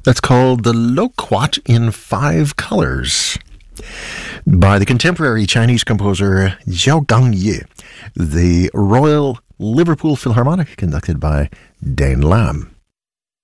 That's called The Loquat in Five Colors by the contemporary Chinese composer Zhao Gangye, the Royal Liverpool Philharmonic, conducted by Dane Lam.